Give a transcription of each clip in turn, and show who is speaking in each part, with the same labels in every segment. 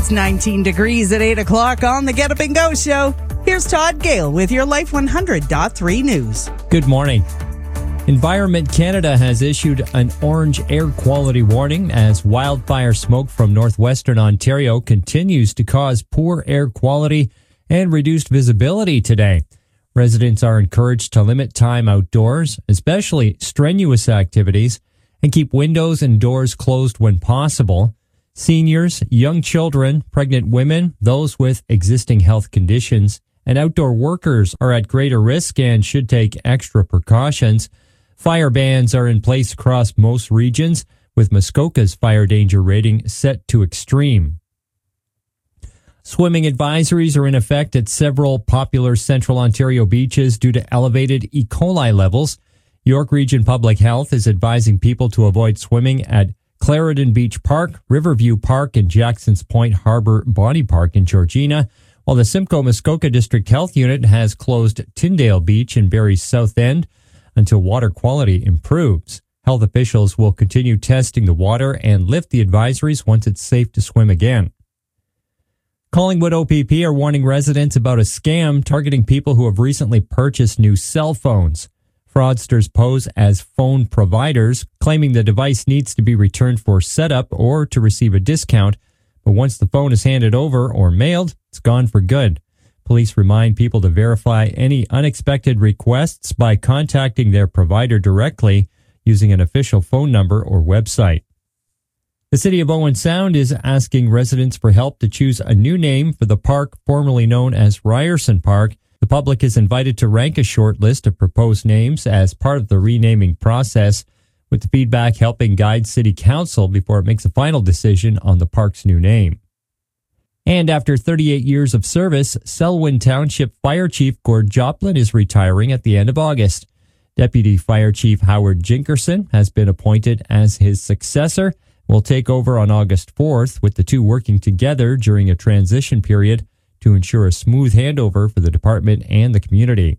Speaker 1: It's 19 degrees at 8 o'clock on the Get Up and Go show. Here's Todd Gale with your Life 100.3 news.
Speaker 2: Good morning. Environment Canada has issued an orange air quality warning as wildfire smoke from northwestern Ontario continues to cause poor air quality and reduced visibility today. Residents are encouraged to limit time outdoors, especially strenuous activities, and keep windows and doors closed when possible. Seniors, young children, pregnant women, those with existing health conditions, and outdoor workers are at greater risk and should take extra precautions. Fire bans are in place across most regions, with Muskoka's fire danger rating set to extreme. Swimming advisories are in effect at several popular central Ontario beaches due to elevated E. coli levels. York Region Public Health is advising people to avoid swimming at Clarendon Beach Park, Riverview Park, and Jackson's Point Harbor Body Park in Georgina, while the Simcoe Muskoka District Health Unit has closed Tyndale Beach in Barrie's South End until water quality improves. Health officials will continue testing the water and lift the advisories once it's safe to swim again. Collingwood OPP are warning residents about a scam targeting people who have recently purchased new cell phones. Fraudsters pose as phone providers, claiming the device needs to be returned for setup or to receive a discount, but once the phone is handed over or mailed, it's gone for good. Police remind people to verify any unexpected requests by contacting their provider directly using an official phone number or website. The City of Owen Sound is asking residents for help to choose a new name for the park formerly known as Ryerson Park. The public is invited to rank a short list of proposed names as part of the renaming process, with the feedback helping guide City Council before it makes a final decision on the park's new name. And after 38 years of service, Selwyn Township Fire Chief Gord Joplin is retiring at the end of August. Deputy Fire Chief Howard Jinkerson has been appointed as his successor, will take over on August 4th, with the two working together during a transition period to ensure a smooth handover for the department and the community.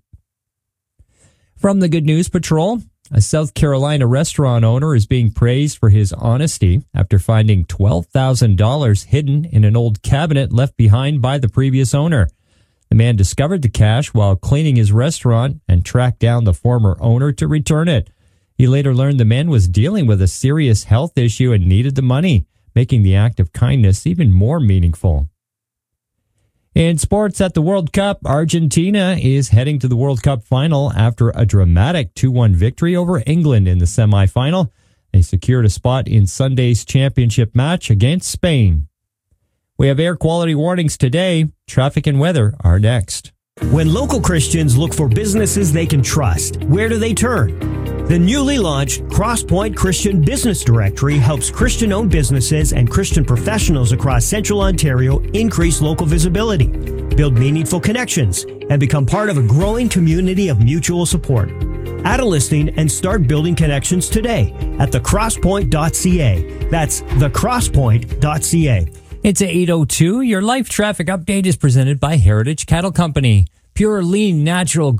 Speaker 2: From the Good News Patrol, a South Carolina restaurant owner is being praised for his honesty after finding $12,000 hidden in an old cabinet left behind by the previous owner. The man discovered the cash while cleaning his restaurant and tracked down the former owner to return it. He later learned the man was dealing with a serious health issue and needed the money, making the act of kindness even more meaningful. In sports at the World Cup, Argentina is heading to the World Cup final after a dramatic 2-1 victory over England in the semifinal. They secured a spot in Sunday's championship match against Spain. We have air quality warnings today. Traffic and weather are next.
Speaker 3: When local Christians look for businesses they can trust, where do they turn? The newly launched CrossPoint Christian Business Directory helps Christian-owned businesses and Christian professionals across Central Ontario increase local visibility, build meaningful connections, and become part of a growing community of mutual support. Add a listing and start building connections today at thecrosspoint.ca. That's thecrosspoint.ca.
Speaker 2: It's 8:02. Your life traffic update is presented by Heritage Cattle Company. Pure, lean, natural